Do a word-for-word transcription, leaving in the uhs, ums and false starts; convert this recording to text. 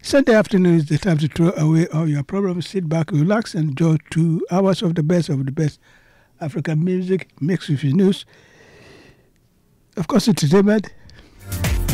Sunday afternoon is the time to throw away all your problems, sit back, relax, and enjoy two hours of the best of the best African music mixed with your news. Of course, entertainment,